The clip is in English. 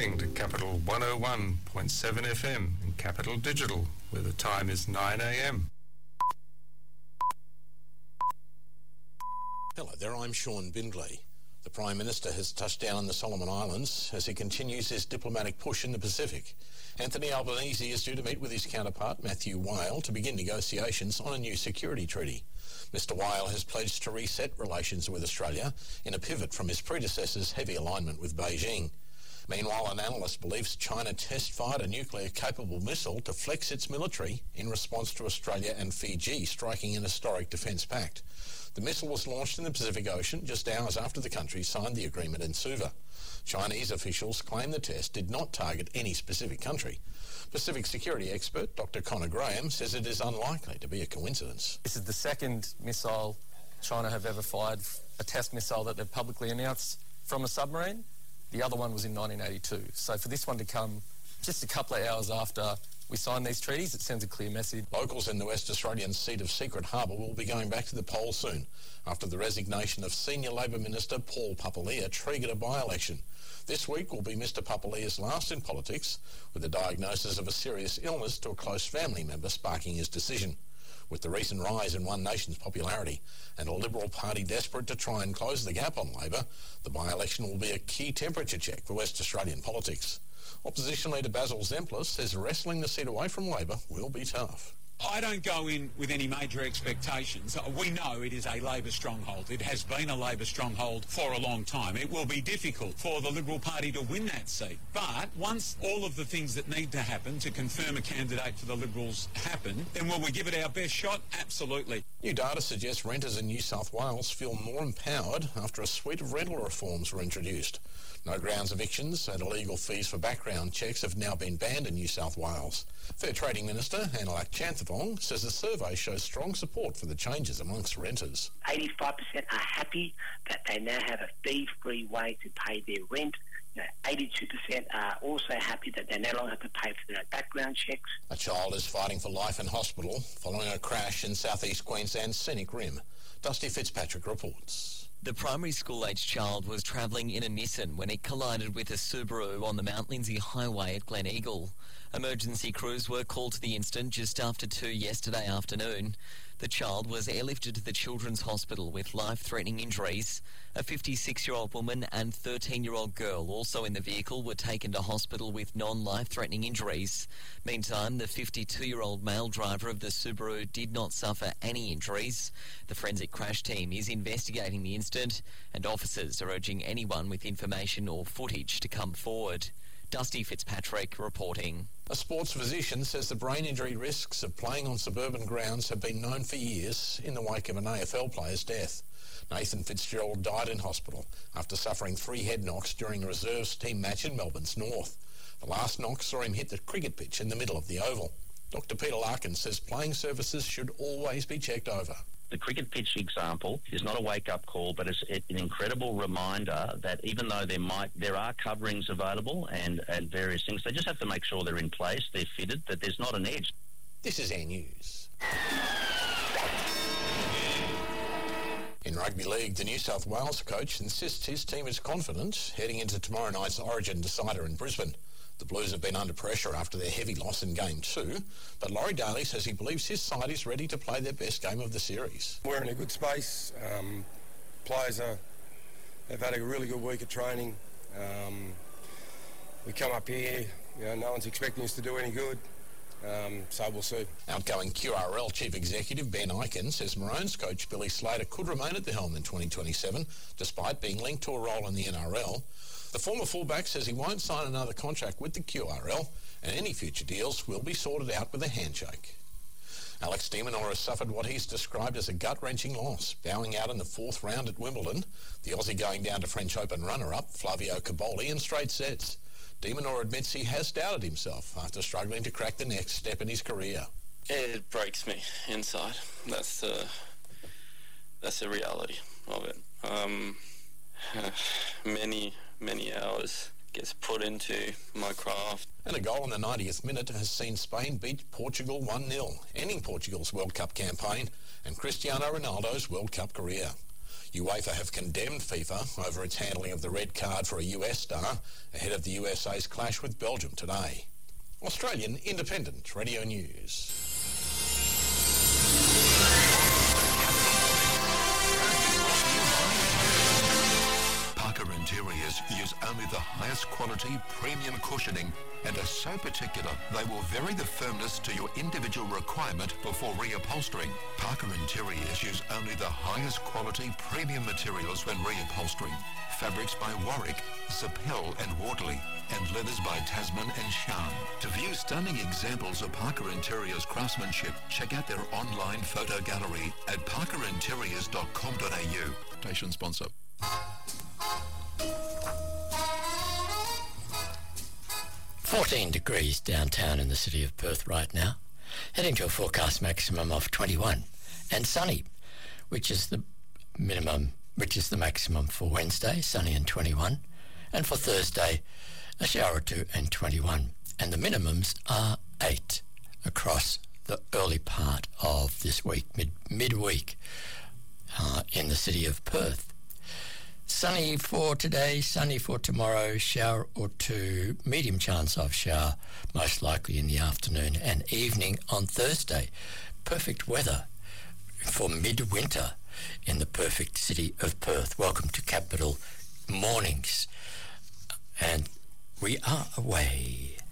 listening to Capital 101.7 FM in Capital Digital, where the time is 9 a.m. Hello there, I'm Sean Bindley. The Prime Minister has touched down in the Solomon Islands as he continues his diplomatic push in the Pacific. Anthony Albanese is due to meet with his counterpart, Matthew Whale, to begin negotiations on a new security treaty. Mr Whale has pledged to reset relations with Australia in a pivot from his predecessor's heavy alignment with Beijing. Meanwhile, an analyst believes China test-fired a nuclear-capable missile to flex its military in response to Australia and Fiji striking an historic defence pact. The missile was launched in the Pacific Ocean just hours after the countries signed the agreement in Suva. Chinese officials claim the test did not target any specific country. Pacific security expert Dr. Connor Graham says it is unlikely to be a coincidence. This is the second missile China have ever fired, a test missile that they've publicly announced from a submarine. The other one was in 1982. So for this one to come just a couple of hours after we signed these treaties, it sends a clear message. Locals in the West Australian seat of Secret Harbour will be going back to the polls soon after the resignation of Senior Labor Minister Paul Papalia triggered a by-election. This week will be Mr Papalia's last in politics, with the diagnosis of a serious illness to a close family member sparking his decision. With the recent rise in One Nation's popularity and a Liberal Party desperate to try and close the gap on Labor, the by-election will be a key temperature check for West Australian politics. Opposition leader Basil Zemplis says wrestling the seat away from Labor will be tough. I don't go in with any major expectations. We know it is a Labor stronghold. It has been a Labor stronghold for a long time. It will be difficult for the Liberal Party to win that seat. But once all of the things that need to happen to confirm a candidate for the Liberals happen, then will we give it our best shot? Absolutely. New data suggests renters in New South Wales feel more empowered after a suite of rental reforms were introduced. No grounds evictions and illegal fees for background checks have now been banned in New South Wales. Fair Trading Minister Anilak Chanthavong says the survey shows strong support for the changes amongst renters. 85% are happy that they now have a fee-free way to pay their rent. 82% are also happy that they no longer have to pay for their background checks. A child is fighting for life in hospital following a crash in southeast Queensland's Scenic Rim. Dusty Fitzpatrick reports. The primary school-aged child was travelling in a Nissan when it collided with a Subaru on the Mount Lindsay Highway at Gleneagle. Emergency crews were called to the incident just after 2 yesterday afternoon. The child was airlifted to the Children's Hospital with life-threatening injuries. A 56-year-old woman and 13-year-old girl also in the vehicle were taken to hospital with non-life-threatening injuries. Meantime, the 52-year-old male driver of the Subaru did not suffer any injuries. The forensic crash team is investigating the incident, and officers are urging anyone with information or footage to come forward. Dusty Fitzpatrick reporting. A sports physician says the brain injury risks of playing on suburban grounds have been known for years in the wake of an AFL player's death. Nathan Fitzgerald died in hospital after suffering 3 head knocks during a reserves team match in Melbourne's north. The last knock saw him hit the cricket pitch in the middle of the oval. Dr Peter Larkin says playing surfaces should always be checked over. The cricket pitch example is not a wake-up call, but it's an incredible reminder that even though there are coverings available and various things, they just have to make sure they're in place, they're fitted, that there's not an edge. This is Air News. In rugby league, the New South Wales coach insists his team is confident heading into tomorrow night's Origin decider in Brisbane. The Blues have been under pressure after their heavy loss in Game 2, but Laurie Daly says he believes his side is ready to play their best game of the series. We're in a good space. Players have had a really good week of training. We come up here, no one's expecting us to do any good. So we'll see. Outgoing QRL Chief Executive Ben Ikin says Maroons coach Billy Slater could remain at the helm in 2027, despite being linked to a role in the NRL. The former fullback says he won't sign another contract with the QRL, and any future deals will be sorted out with a handshake. Alex de Minaur has suffered what he's described as a gut-wrenching loss, bowing out in the 4th round at Wimbledon, the Aussie going down to French Open runner-up Flavio Cobolli in straight sets. De Minaur admits he has doubted himself after struggling to crack the next step in his career. It breaks me inside. That's the reality of it. Many hours gets put into my craft. And a goal in the 90th minute has seen Spain beat Portugal 1-0, ending Portugal's World Cup campaign and Cristiano Ronaldo's World Cup career. UEFA have condemned FIFA over its handling of the red card for a US star ahead of the USA's clash with Belgium today. Australian Independent Radio News. Parker Interiors use only the highest quality premium cushioning and are so particular they will vary the firmness to your individual requirement before reupholstering. Parker Interiors use only the highest quality premium materials when reupholstering. Fabrics by Warwick, Sapel and Wardley, and leathers by Tasman and Shan. To view stunning examples of Parker Interiors craftsmanship, check out their online photo gallery at parkerinteriors.com.au. Station sponsor. 14 degrees downtown in the city of Perth right now, heading to a forecast maximum of 21, and sunny, which is the maximum for Wednesday, sunny and 21, and for Thursday, a shower or two and 21, and the minimums are 8 across the early part of this week, midweek, in the city of Perth. Sunny for today, sunny for tomorrow, shower or two, medium chance of shower, most likely in the afternoon and evening on Thursday. Perfect weather for midwinter in the perfect city of Perth. Welcome to Capital Mornings. And we are away.